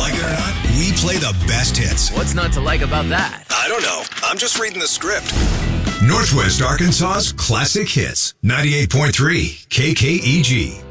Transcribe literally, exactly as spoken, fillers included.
Like it or not, we play the best hits. What's not to like about that? I don't know. I'm just reading the script. Northwest Arkansas's Classic Hits. ninety-eight point three K K E G.